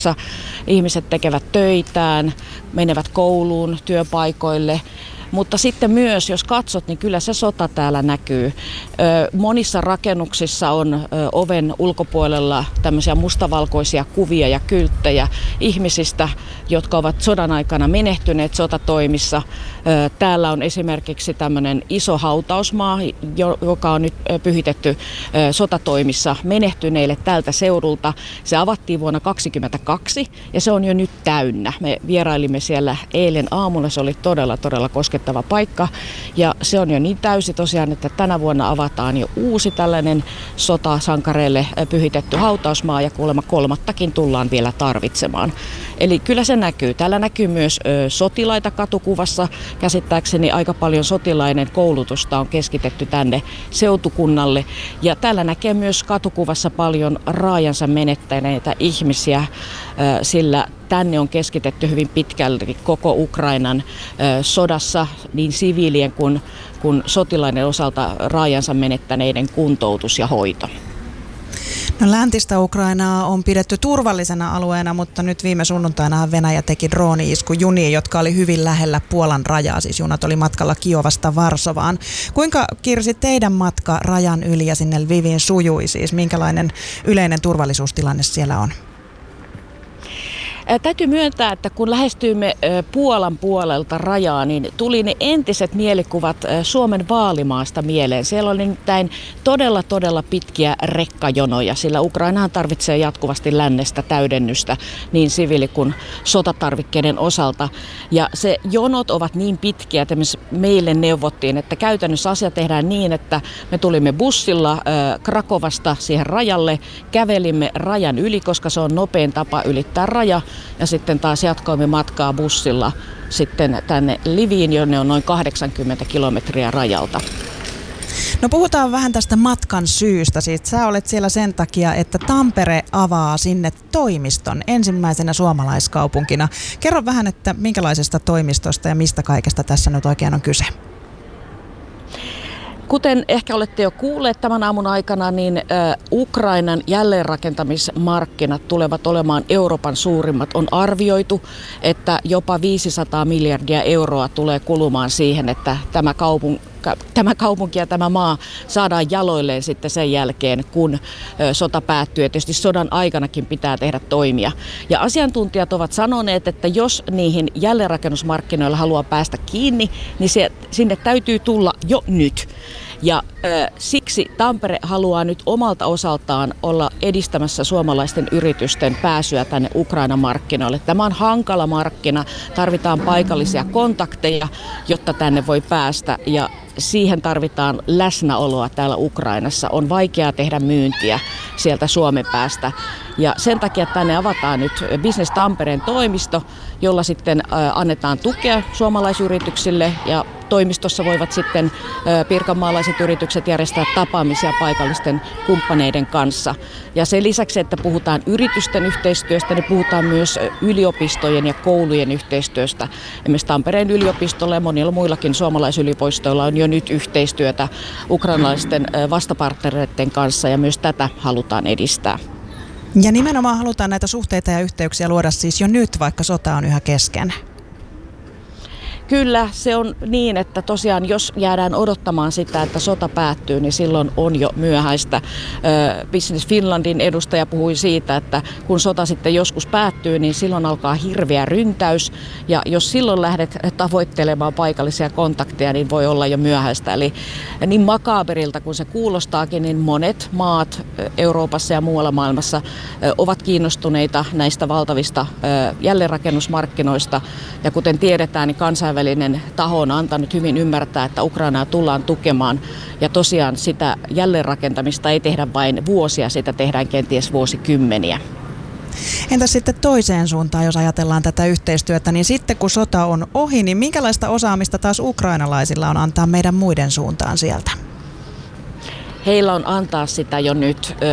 ihmiset tekevät töitään, menevät kouluun, työpaikoille. Mutta sitten myös, jos katsot, niin kyllä se sota täällä näkyy. Monissa rakennuksissa on oven ulkopuolella tämmöisiä mustavalkoisia kuvia ja kylttejä ihmisistä, jotka ovat sodan aikana menehtyneet sotatoimissa. Täällä on esimerkiksi tämmöinen iso hautausmaa, joka on nyt pyhitetty sotatoimissa menehtyneille tältä seudulta. Se avattiin vuonna 2022 ja se on jo nyt täynnä. Me vierailimme siellä eilen aamulla, se oli todella koskettava paikka ja se on jo niin täysi tosiaan, että tänä vuonna avataan jo uusi tällainen sotasankareille pyhitetty hautausmaa ja kuulemma kolmattakin tullaan vielä tarvitsemaan. Eli kyllä se näkyy. Täällä näkyy myös sotilaita katukuvassa. Käsittääkseni aika paljon sotilaiden koulutusta on keskitetty tänne seutukunnalle ja täällä näkee myös katukuvassa paljon raajansa menettäneitä ihmisiä, sillä tänne on keskitetty hyvin pitkälti koko Ukrainan sodassa niin siviilien kuin sotilaiden osalta raajansa menettäneiden kuntoutus ja hoito. No, läntistä Ukrainaa on pidetty turvallisena alueena, mutta nyt viime sunnuntaina Venäjä teki drooni-isku juniin, jotka oli hyvin lähellä Puolan rajaa. Siis junat oli matkalla Kiovasta Varsovaan. Kuinka, Kirsi, teidän matka rajan yli ja sinne Lviviin sujui? Siis minkälainen yleinen turvallisuustilanne siellä on? Täytyy myöntää, että kun lähestyimme Puolan puolelta rajaa, niin tuli ne entiset mielikuvat Suomen Vaalimaasta mieleen. Siellä oli nimittäin todella pitkiä rekkajonoja, sillä Ukrainahan tarvitsee jatkuvasti lännestä täydennystä niin siviili- kuin sotatarvikkeiden osalta. Ja se jonot ovat niin pitkiä, että meille neuvottiin, että käytännössä asia tehdään niin, että me tulimme bussilla Krakovasta siihen rajalle, kävelimme rajan yli, koska se on nopein tapa ylittää raja. Ja sitten taas jatkoimme matkaa bussilla sitten tänne Lviviin, jonne on noin 80 kilometriä rajalta. No, puhutaan vähän tästä matkan syystä. Siis sä olet siellä sen takia, että Tampere avaa sinne toimiston ensimmäisenä suomalaiskaupunkina. Kerro vähän, että minkälaisesta toimistosta ja mistä kaikesta tässä nyt oikein on kyse? Kuten ehkä olette jo kuulleet tämän aamun aikana, niin Ukrainan jälleenrakentamismarkkinat tulevat olemaan Euroopan suurimmat. On arvioitu, että jopa 500 miljardia euroa tulee kulumaan siihen, että tämä kaupunki ja tämä maa saadaan jaloilleen sitten sen jälkeen, kun sota päättyy. Ja tietysti sodan aikanakin pitää tehdä toimia. Ja asiantuntijat ovat sanoneet, että jos niihin jälleenrakennusmarkkinoilla haluaa päästä kiinni, niin sinne täytyy tulla jo nyt. Ja siksi Tampere haluaa nyt omalta osaltaan olla edistämässä suomalaisten yritysten pääsyä tänne Ukrainan markkinoille. Tämä on hankala markkina, tarvitaan paikallisia kontakteja, jotta tänne voi päästä ja siihen tarvitaan läsnäoloa täällä Ukrainassa. On vaikeaa tehdä myyntiä sieltä Suomen päästä. Ja sen takia tänne avataan nyt Business Tampereen toimisto, jolla sitten annetaan tukea suomalaisyrityksille ja toimistossa voivat sitten pirkanmaalaiset yritykset järjestää tapaamisia paikallisten kumppaneiden kanssa. Ja sen lisäksi, että puhutaan yritysten yhteistyöstä, niin puhutaan myös yliopistojen ja koulujen yhteistyöstä. Esimerkiksi Tampereen yliopistolla ja monilla muillakin suomalaisyliopistoilla on jo nyt yhteistyötä ukrainalaisten vastapartnereiden kanssa ja myös tätä halutaan edistää. Ja nimenomaan halutaan näitä suhteita ja yhteyksiä luoda siis jo nyt, vaikka sota on yhä kesken. Kyllä, se on niin, että tosiaan jos jäädään odottamaan sitä, että sota päättyy, niin silloin on jo myöhäistä. Business Finlandin edustaja puhui siitä, että kun sota sitten joskus päättyy, niin silloin alkaa hirveä ryntäys. Ja jos silloin lähdet tavoittelemaan paikallisia kontakteja, niin voi olla jo myöhäistä. Eli niin makaaberilta kuin se kuulostaakin, niin monet maat Euroopassa ja muualla maailmassa ovat kiinnostuneita näistä valtavista jälleenrakennusmarkkinoista. Ja kuten tiedetään, niin kansainvälinen taho on antanut hyvin ymmärtää, että Ukrainaa tullaan tukemaan. Ja tosiaan sitä jälleenrakentamista ei tehdä vain vuosia, sitä tehdään kenties vuosikymmeniä. Entäs sitten toiseen suuntaan, jos ajatellaan tätä yhteistyötä, niin sitten kun sota on ohi, niin minkälaista osaamista taas ukrainalaisilla on antaa meidän muiden suuntaan sieltä? Heillä on antaa sitä jo nyt.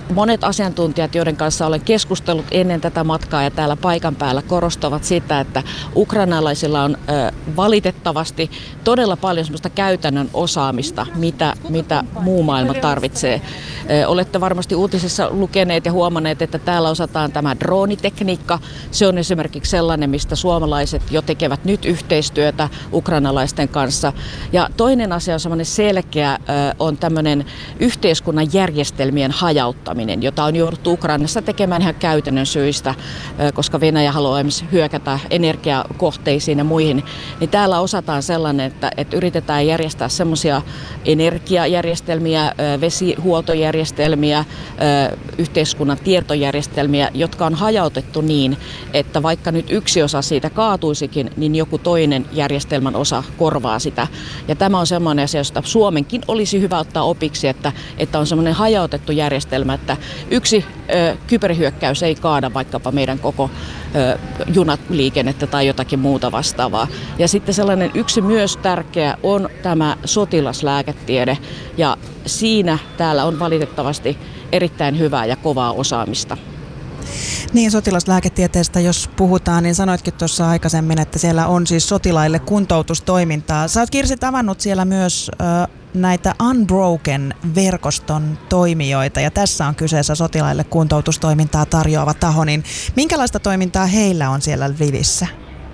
monet asiantuntijat, joiden kanssa olen keskustellut ennen tätä matkaa ja täällä paikan päällä, korostavat sitä, että ukrainalaisilla on valitettavasti todella paljon sellaista käytännön osaamista, mitä muu maailma tarvitsee. Olette varmasti uutisissa lukeneet ja huomanneet, että täällä osataan tämä droonitekniikka. Se on esimerkiksi sellainen, mistä suomalaiset jo tekevät nyt yhteistyötä ukrainalaisten kanssa. Ja toinen asia on semmoinen selkeä, on tämmöinen yhteiskunnan järjestelmien hajauttaminen, jota on jouduttu Ukrainassa tekemään ihan käytännön syistä, koska Venäjä haluaa esimerkiksi hyökätä energiakohteisiin ja muihin. Niin täällä osataan sellainen, että yritetään järjestää semmoisia energiajärjestelmiä, vesihuoltojärjestelmiä, yhteiskunnan tietojärjestelmiä, jotka on hajautettu niin, että vaikka nyt yksi osa siitä kaatuisikin, niin joku toinen järjestelmän osa korvaa sitä. Ja tämä on semmoinen asia, josta Suomenkin olisi hyvä ottaa opiksi, että on semmoinen hajautettu järjestelmä, että yksi kyberhyökkäys ei kaada vaikkapa meidän koko junaliikennettä tai jotakin muuta vastaavaa. Ja sitten sellainen yksi myös tärkeä on tämä sotilaslääketiede, ja siinä täällä on valitettavasti erittäin hyvää ja kovaa osaamista. Niin, sotilaslääketieteestä jos puhutaan, niin sanoitkin tuossa aikaisemmin, että siellä on siis sotilaille kuntoutustoimintaa. Sä oot, Kirsi, tavannut siellä myös näitä Unbroken-verkoston toimijoita, ja tässä on kyseessä sotilaille kuntoutustoimintaa tarjoava taho, niin minkälaista toimintaa heillä on siellä Lvivissä?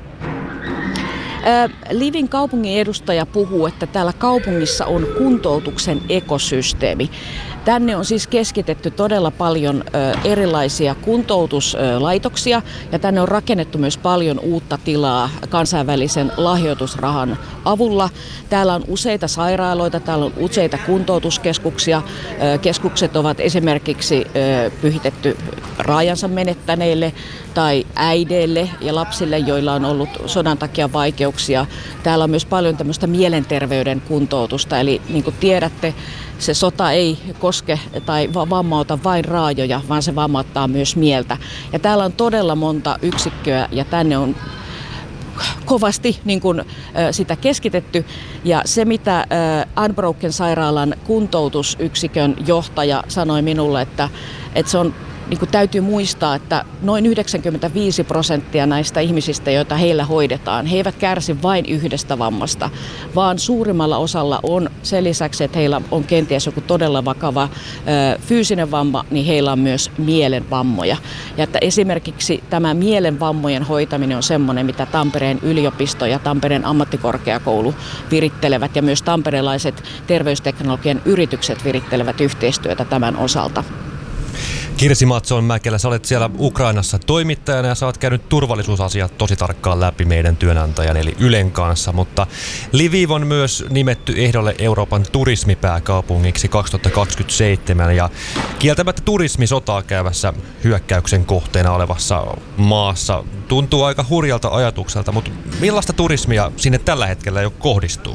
Lvivin kaupungin edustaja puhuu, että täällä kaupungissa on kuntoutuksen ekosysteemi. Tänne on siis keskitetty todella paljon erilaisia kuntoutuslaitoksia, ja tänne on rakennettu myös paljon uutta tilaa kansainvälisen lahjoitusrahan avulla. Täällä on useita sairaaloita, täällä on useita kuntoutuskeskuksia. Keskukset ovat esimerkiksi pyhitetty raajansa menettäneille tai äideille ja lapsille, joilla on ollut sodan takia vaikeuksia. Täällä on myös paljon tämmöistä mielenterveyden kuntoutusta, eli niin kuin tiedätte, se sota ei koske tai vammauta vain raajoja, vaan se vammauttaa myös mieltä. Ja täällä on todella monta yksikköä, ja tänne on kovasti niin kuin, sitä keskitetty. Ja se, mitä Unbroken sairaalan kuntoutusyksikön johtaja sanoi minulle, että se on, niin kuin täytyy muistaa, että noin 95% näistä ihmisistä, joita heillä hoidetaan, he eivät kärsi vain yhdestä vammasta, vaan suurimmalla osalla on sen lisäksi, että heillä on kenties joku todella vakava fyysinen vamma, niin heillä on myös mielenvammoja. Ja että esimerkiksi tämä mielenvammojen hoitaminen on semmoinen, mitä Tampereen yliopisto ja Tampereen ammattikorkeakoulu virittelevät, ja myös tamperelaiset terveysteknologian yritykset virittelevät yhteistyötä tämän osalta. Kirsi Matson-Mäkelä, sä olet siellä Ukrainassa toimittajana ja sä oot käynyt turvallisuusasiat tosi tarkkaan läpi meidän työnantajan eli Ylen kanssa, mutta Lviv on myös nimetty ehdolle Euroopan turismipääkaupungiksi 2027 ja kieltämättä turismi sotaa käyvässä hyökkäyksen kohteena olevassa maassa tuntuu aika hurjalta ajatukselta, mutta millaista turismia sinne tällä hetkellä jo kohdistuu?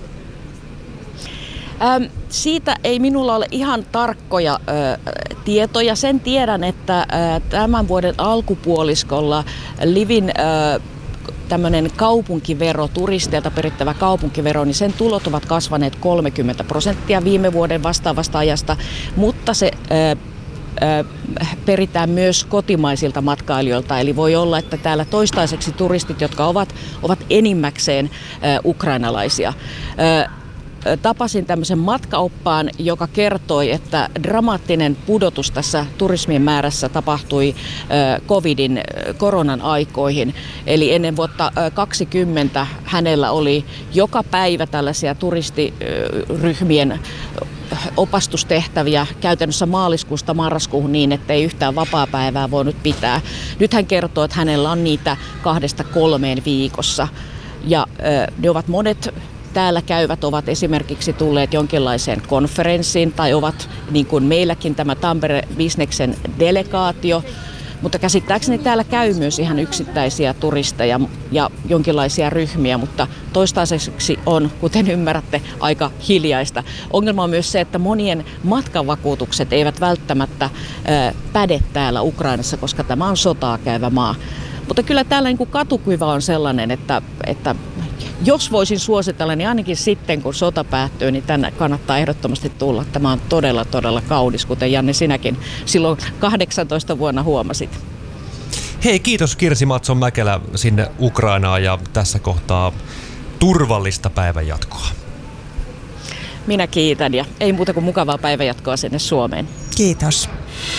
Siitä ei minulla ole ihan tarkkoja tietoja. Sen tiedän, että tämän vuoden alkupuoliskolla Lvivin tämmöinen kaupunkivero, turisteilta perittävä kaupunkivero, niin sen tulot ovat kasvaneet 30% viime vuoden vastaavasta ajasta, mutta se peritään myös kotimaisilta matkailijoilta. Eli voi olla, että täällä toistaiseksi turistit, jotka ovat enimmäkseen ukrainalaisia. Tapasin tämmöisen matkaoppaan, joka kertoi, että dramaattinen pudotus tässä turismin määrässä tapahtui koronan aikoihin. Eli ennen vuotta 2020 hänellä oli joka päivä tällaisia turistiryhmien opastustehtäviä käytännössä maaliskuusta marraskuuhun niin, että ei yhtään vapaapäivää voinut pitää. Nyt hän kertoo, että hänellä on niitä 2-3 viikossa. Ja ne ovat monet täällä käyvät ovat esimerkiksi tulleet jonkinlaiseen konferenssiin tai ovat niin kuin meilläkin tämä Tampere-bisneksen delegaatio, mutta käsittääkseni täällä käy myös ihan yksittäisiä turisteja ja jonkinlaisia ryhmiä, mutta toistaiseksi on, kuten ymmärrätte, aika hiljaista. Ongelma on myös se, että monien matkavakuutukset eivät välttämättä päde täällä Ukrainassa, koska tämä on sotaa käyvä maa. Mutta kyllä täällä niin kuin katukuva on sellainen, että jos voisin suositella, niin ainakin sitten kun sota päättyy, niin tänne kannattaa ehdottomasti tulla. Tämä on todella, todella kaunis, kuten Janne sinäkin silloin 18 vuonna huomasit. Hei, kiitos Kirsi Matson-Mäkelä sinne Ukrainaan ja tässä kohtaa turvallista päivänjatkoa. Minä kiitän ja ei muuta kuin mukavaa päivänjatkoa sinne Suomeen. Kiitos.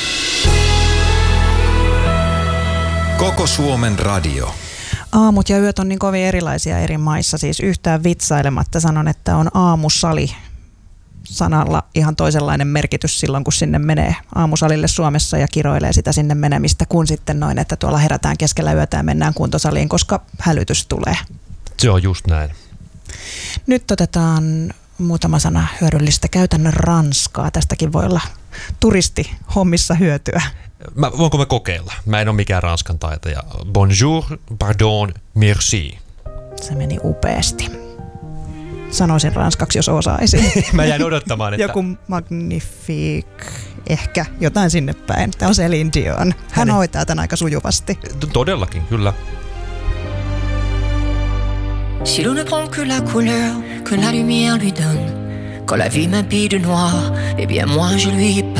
Koko Suomen radio. Aamut ja yöt on niin kovin erilaisia eri maissa, siis yhtään vitsailematta sanon, että on aamusali sanalla ihan toisenlainen merkitys silloin, kun sinne menee aamusalille Suomessa ja kiroilee sitä sinne menemistä, kun sitten noin, että tuolla herätään keskellä yötä ja mennään kuntosaliin, koska hälytys tulee. Se on just näin. Nyt otetaan muutama sana hyödyllistä käytännön ranskaa. Tästäkin voi olla turistihommissa hyötyä. Voinko me kokeilla? Mä en ole mikään ranskan taitaja. Bonjour, pardon, merci. Se meni upeasti. Sanoisin ranskaksi, jos osaisin. Mä jäin odottamaan, että... Joku magnifique, ehkä jotain sinne päin. Tämä on Céline Dion. Hän hoitaa tämän aika sujuvasti. Todellakin, kyllä. Si l'on ne prend que la couleur que la lumière lui donne, quand la vie m'habille de noir, eh bien moi je lui